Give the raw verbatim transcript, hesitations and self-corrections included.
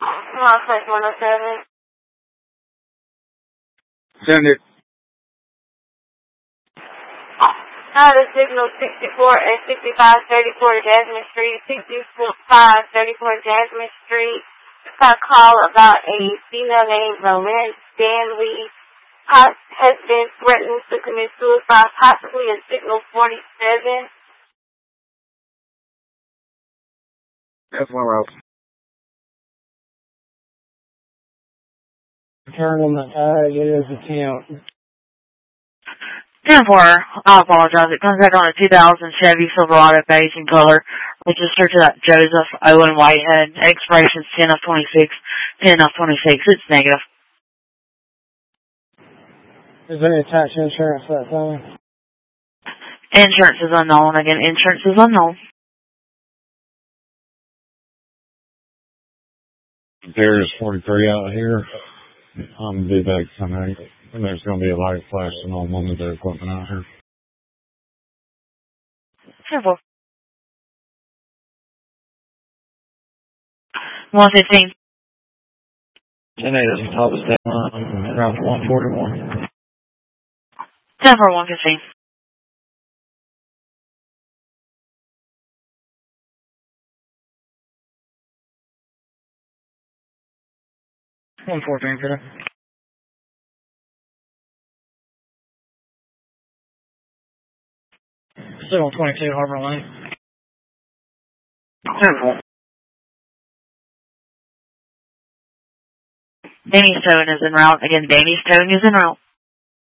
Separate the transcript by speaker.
Speaker 1: Los Angeles one oh seven.
Speaker 2: Send it.
Speaker 1: Hi, the signal sixty-four and sixty-five thirty-four Jasmine Street, sixty-five thirty-four Jasmine Street. Got a call about a female named Roland Stanley has been threatened to commit suicide, possibly at signal forty-seven.
Speaker 2: That's one route.
Speaker 3: Turn on the uh, it is a count.
Speaker 4: ten four, I apologize. It comes back on a two thousand Chevy Silverado beige in color. Registered to that Joseph Owen Whitehead. Expiration ten of twenty-six. ten of twenty-six. It's negative.
Speaker 3: Is there any tax insurance for that thing?
Speaker 4: Insurance is unknown. Again, insurance is unknown.
Speaker 5: There's forty-three out here. I'm going to be back tonight. And there's going to be a light flashing on one of their equipment out here.
Speaker 4: ten four. one fifteen.
Speaker 6: ten eight is the top of the state line, around one forty-one.
Speaker 4: ten four, one fifteen.
Speaker 3: one fourteen for that. Still on twenty-two Harbor Lane.
Speaker 4: ten four. Danny's towing is en route. Again, Danny's towing is en route.